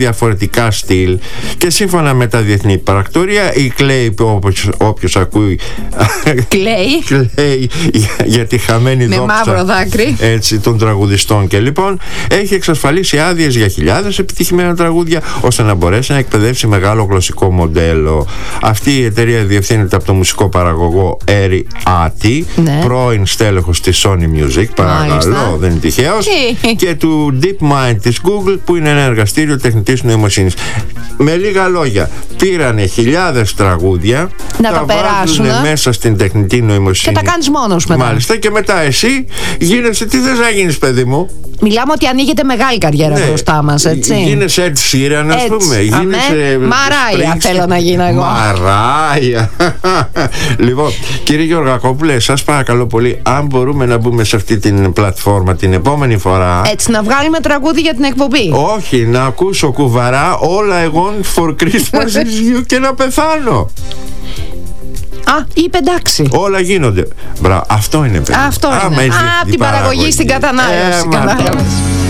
διαφορετικά στυλ και σύμφωνα με τα διεθνή παρακτορία η Clay, όποιος ακούει Clay για τη χαμένη με δόξα μαύρο δάκρυ, έτσι, των τραγουδιστών και λοιπόν έχει εξασφαλίσει άδειες για χιλιάδες επιτυχημένα τραγούδια ώστε να μπορέσει να εκπαιδεύσει μεγάλο γλωσσικό μοντέλο. Αυτή η εταιρεία διευθύνεται από το μουσικό παραγωγό Έρι Άτι, πρώην στέλεχος της Sony Music, παρακαλώ, δεν είναι τυχαίος, και του DeepMind της Google, που είναι ένα εργαστήριο τεχνητής νοημοσύνης. Με λίγα λόγια, πήρανε χιλιάδες τραγούδια, να τα βάζουν μέσα στην τεχνητή νοημοσύνη και τα κάνεις μόνος μετά. Μάλιστα, και μετά εσύ γίνεσαι, τι θες να γίνεις, παιδί μου? Μιλάμε ότι ανοίγεται μεγάλη καριέρα μπροστά μας, έτσι. Γίνεσαι Ed Sheeran, ας πούμε. Μαράια θέλω να γίνω εγώ. Μαράια. Λοιπόν, κύριε Γεωργακόπουλε, σας παρακαλώ πολύ, αν μπορούμε να μπούμε σε αυτή την πλατφόρμα την επόμενη φορά. Έτσι, να βγάλουμε τραγούδι για την εκπομπή. Όχι, να ακούσω κουβαρά All I Want for Christmas is You και να πεθάνω. Είπε εντάξει. Όλα γίνονται. Μπράβο, αυτό είναι παιδί. Αυτό είναι. Από την παραγωγή στην κατανάλωση.